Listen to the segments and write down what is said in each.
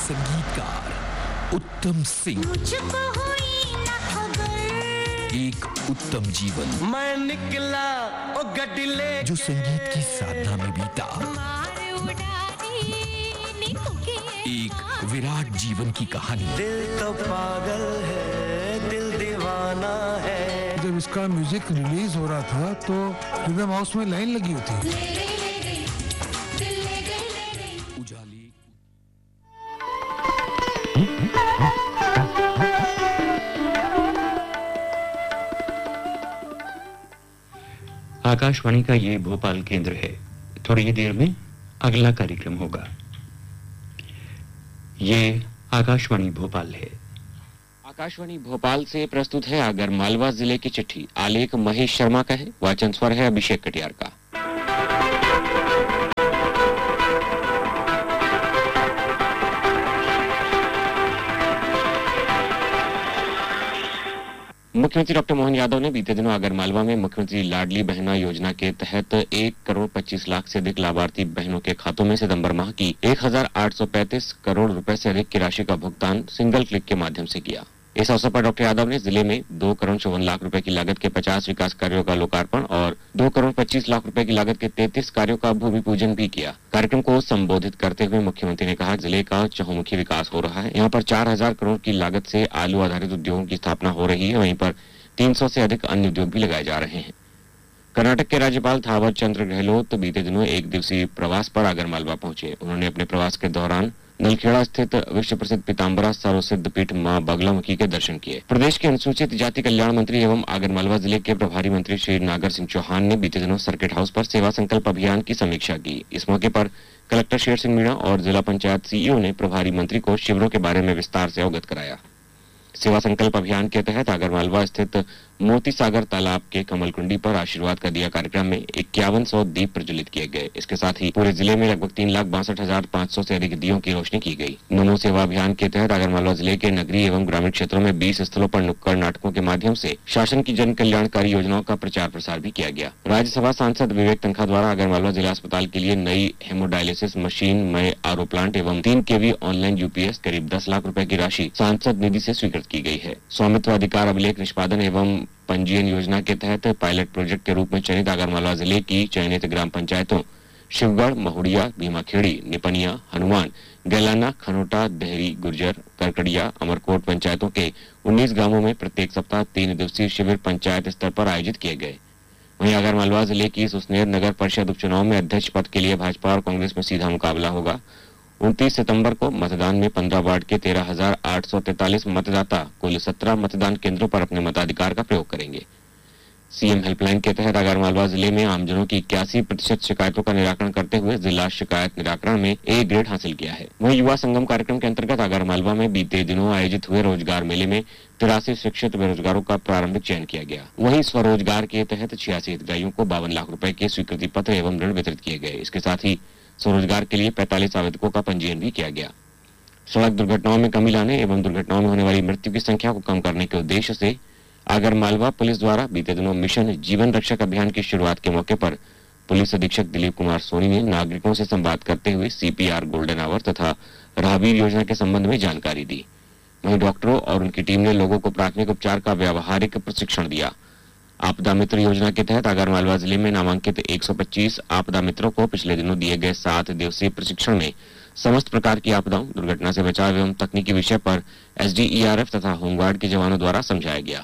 संगीतकार उत्तम सिंह, एक उत्तम जीवन मैं निकला ओ गड्डी ले जो संगीत की साधना में बीता, एक विराट जीवन की कहानी। दिल तो पागल है, दिल दीवाना है। जब इसका म्यूजिक रिलीज हो रहा था तो रिदम हाउस में लाइन लगी हुई थी। उजाली आकाशवाणी का ये भोपाल केंद्र है। थोड़ी ही देर में अगला कार्यक्रम होगा। ये आकाशवाणी भोपाल है। आकाशवाणी भोपाल से प्रस्तुत है आगर मालवा जिले की चिट्ठी। आलेख महेश शर्मा का है, वाचन स्वर है अभिषेक कटियार का। मुख्यमंत्री डॉक्टर मोहन यादव ने बीते दिनों आगर मालवा में मुख्यमंत्री लाडली बहना योजना के तहत 1 करोड़ 25 लाख से अधिक लाभार्थी बहनों के खातों में सितंबर माह की 1835 करोड़ रुपए से अधिक की राशि का भुगतान सिंगल क्लिक के माध्यम से किया। इस अवसर पर डॉक्टर यादव ने जिले में 2 करोड़ 54 लाख रुपए की लागत के 50 विकास कार्यों का लोकार्पण और 2 करोड़ 25 लाख रुपए की लागत के 33 कार्यों का भूमि पूजन भी किया। कार्यक्रम को संबोधित करते हुए मुख्यमंत्री ने कहा, जिले का चहुमुखी विकास हो रहा है। यहाँ पर 4000 करोड़ की लागत से आलू आधारित उद्योगों की स्थापना हो रही है। वहीं पर 300 से अधिक अन्य उद्योग भी लगाए जा रहे हैं। कर्नाटक के राज्यपाल थावर चंद गहलोत बीते दिनों 1 दिवसीय प्रवास पर आगर मालवा पहुंचे। उन्होंने अपने प्रवास के दौरान नलखेड़ा स्थित विश्व प्रसिद्ध पीताम्बरा सर्वसिद्ध पीठ मां बगलामुखी के दर्शन किए। प्रदेश के अनुसूचित जाति कल्याण मंत्री एवं आगर मालवा जिले के प्रभारी मंत्री श्री नागर सिंह चौहान ने बीते दिनों सर्किट हाउस पर सेवा संकल्प अभियान की समीक्षा की। इस मौके पर कलेक्टर शेर सिंह मीणा और जिला पंचायत सीईओ ने प्रभारी मंत्री को शिविरों के बारे में विस्तार से अवगत कराया। सेवा संकल्प अभियान के तहत आगर मालवा स्थित मोती सागर तालाब के कमल कुंडी पर आशीर्वाद का दिया कार्यक्रम में 5100 दीप प्रज्वलित किए गए। इसके साथ ही पूरे जिले में लगभग 3,62,500 से अधिक दियों की रोशनी की गई। नमो सेवा अभियान के तहत आगर मालवा जिले के नगरीय एवं ग्रामीण क्षेत्रों में 20 स्थलों पर नुक्कड़ नाटकों के माध्यम से शासन की जन कल्याणकारी योजनाओं का प्रचार प्रसार भी किया गया। राज्यसभा सांसद विवेक तनखा द्वारा आगर मालवा जिला अस्पताल के लिए नई हेमोडायलिसिस मशीन, मय आरओ प्लांट एवं 3 kV ऑनलाइन यूपीएस करीब 10 लाख रुपए की राशि सांसद निधि से स्वीकृत की गई है। स्वामित्व अधिकार अभिलेख निष्पादन एवं पंजीयन योजना के तहत पायलट प्रोजेक्ट के रूप में चयनित आगर मालवा जिले की चयनित ग्राम पंचायतों शिवगढ़, महुड़िया, भीमाखेड़ी, निपनिया, हनुमान, गैलाना, खनोटा, देहरी, गुर्जर, करकड़िया, अमरकोट पंचायतों के 19 गांवों में प्रत्येक सप्ताह 3 दिवसीय शिविर पंचायत स्तर पर आयोजित किए गए। वहीं आगर मालवा जिले की सुसनेर नगर परिषद उपचुनाव में अध्यक्ष पद के लिए भाजपा और कांग्रेस में सीधा मुकाबला होगा। 29 सितंबर को मतदान में 15 वार्ड के 13,843 मतदाता कुल 17 मतदान केंद्रों पर अपने मताधिकार का प्रयोग करेंगे। सीएम हेल्पलाइन के तहत आगर मालवा जिले में आमजनों की 81% शिकायतों का निराकरण करते हुए जिला शिकायत निराकरण में ए ग्रेड हासिल किया है। वहीं युवा संगम कार्यक्रम के अंतर्गत आगर मालवा में बीते दिनों आयोजित हुए रोजगार मेले में 83 शिक्षित बेरोजगारों का प्रारंभिक चयन किया गया। वहीं स्वरोजगार के तहत 86 हितग्राहियों को 52 लाख रुपए के स्वीकृति पत्र एवं ऋण वितरित किए गए। इसके साथ ही स्वरोजगार के लिए 45 आवेदकों का पंजीयन भी किया गया। सड़क दुर्घटनाओं में कमी लाने एवं दुर्घटनाओं में होने वाली मृत्यु की संख्या को कम करने के उद्देश्य से आगर मालवा पुलिस द्वारा बीते दिनों मिशन जीवन रक्षक अभियान की शुरुआत के मौके पर पुलिस अधीक्षक दिलीप कुमार सोनी ने नागरिकों से संवाद करते हुए सीपीआर गोल्डन आवर तथा राहगीर योजना के संबंध में जानकारी दी। वहीं डॉक्टरों और उनकी टीम ने लोगों को प्राथमिक उपचार का व्यावहारिक प्रशिक्षण दिया। आपदा मित्र योजना के तहत आगर मालवा जिले में नामांकित 125 आपदा मित्रों को पिछले दिनों दिए गए 7 दिवसीय प्रशिक्षण में समस्त प्रकार की आपदाओं, दुर्घटना से बचाव एवं तकनीकी विषय पर एसडीईआरएफ तथा होमगार्ड के जवानों द्वारा समझाया गया।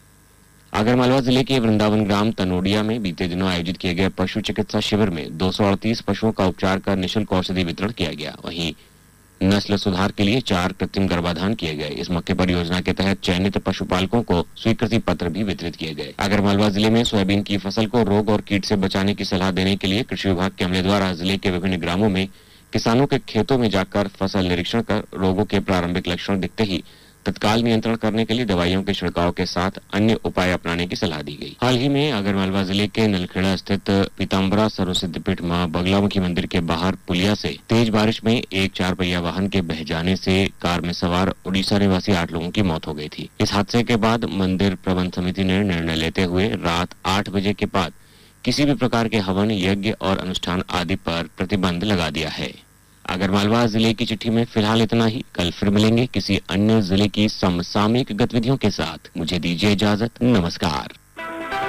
आगर मालवा जिले के वृंदावन ग्राम तनोडिया में बीते दिनों आयोजित किए गए पशु चिकित्सा शिविर में 238 पशुओं का उपचार कर निःशुल्क औषधि वितरण किया गया। वहीं नस्ल सुधार के लिए 4 कृत्रिम गर्भाधान किए गए। इस मौके पर योजना के तहत चयनित पशुपालकों को स्वीकृति पत्र भी वितरित किए गए। आगर मालवा जिले में सोयाबीन की फसल को रोग और कीट से बचाने की सलाह देने के लिए कृषि विभाग के अमले द्वारा जिले के विभिन्न ग्रामों में किसानों के खेतों में जाकर फसल निरीक्षण कर रोगों के प्रारंभिक लक्षण दिखते ही तत्काल नियंत्रण करने के लिए दवाइयों के छिड़काव के साथ अन्य उपाय अपनाने की सलाह दी गई। हाल ही में आगर मालवा जिले के नलखेड़ा स्थित पीताम्बरा सर्वसिद्ध पीठ मां बगलामुखी मंदिर के बाहर पुलिया से तेज बारिश में एक 4 पहिया वाहन के बह जाने से कार में सवार उड़ीसा निवासी 8 लोगों की मौत हो गई थी। इस हादसे के बाद मंदिर प्रबंध समिति ने निर्णय लेते हुए रात 8 बजे के बाद किसी भी प्रकार के हवन, यज्ञ और अनुष्ठान आदि पर प्रतिबंध लगा दिया है। आगरमालवा जिले की चिट्ठी में फिलहाल इतना ही। कल फिर मिलेंगे किसी अन्य जिले की समसामयिक गतिविधियों के साथ। मुझे दीजिए इजाजत। नमस्कार।